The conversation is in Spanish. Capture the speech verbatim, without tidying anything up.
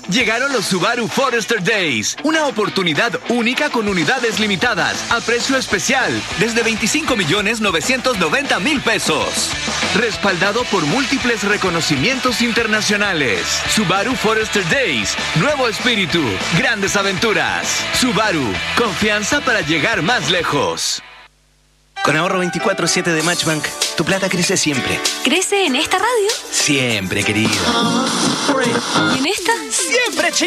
Llegaron los Subaru Forester Days, una oportunidad única con unidades limitadas, a precio especial, desde veinticinco millones novecientos noventa mil pesos. Respaldado por múltiples reconocimientos internacionales. Subaru Forester Days, nuevo espíritu, grandes aventuras. Subaru, confianza para llegar más lejos. Con ahorro veinticuatro siete de Matchbank, tu plata crece siempre. ¿Crece en esta radio? Siempre, querido. ¿Y en esta? ¡Siempre, chico!